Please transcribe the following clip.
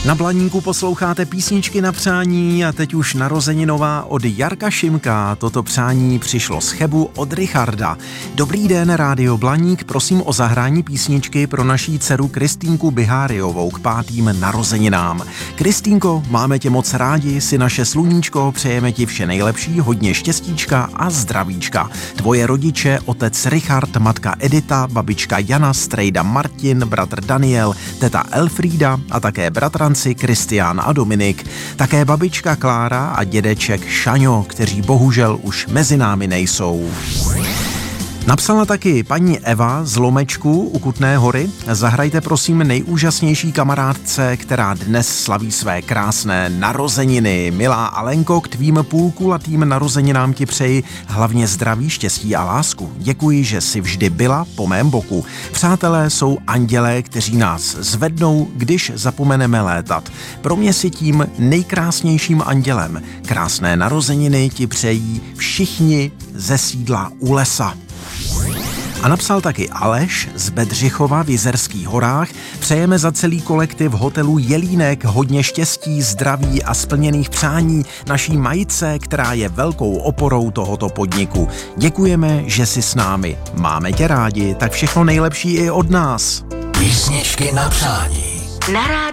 Na Blaníku posloucháte písničky na přání a teď už narozeninová od Jarka Šimka. Toto přání přišlo z Chebu od Richarda. Dobrý den, Rádio Blaník, prosím o zahrání písničky pro naší dceru Kristýnku Biháriovou k 5. narozeninám. Kristýnko, máme tě moc rádi, jsi naše sluníčko, přejeme ti vše nejlepší, hodně štěstíčka a zdravíčka. Tvoje rodiče, otec Richard, matka Edita, babička Jana, strejda Martin, bratr Daniel, teta Elfrída a také bratranci Kristián a Dominik, také babička Klára a dědeček Šaňo, kteří bohužel už mezi námi nejsou. Napsala taky paní Eva z Lomečku u Kutné Hory. Zahrajte prosím nejúžasnější kamarádce, která dnes slaví své krásné narozeniny. Milá Alenko, k tvým půlkulatým narozeninám ti přeji hlavně zdraví, štěstí a lásku. Děkuji, že jsi vždy byla po mém boku. Přátelé jsou andělé, kteří nás zvednou, když zapomeneme létat. Pro mě si tím nejkrásnějším andělem. Krásné narozeniny ti přejí všichni ze sídla u lesa. A napsal taky Aleš z Bedřichova v Jizerských horách. Přejeme za celý kolektiv hotelu Jelínek hodně štěstí, zdraví a splněných přání naší majice, která je velkou oporou tohoto podniku. Děkujeme, že jsi s námi. Máme tě rádi, tak všechno nejlepší i od nás. Písničky na přání. Na rádiu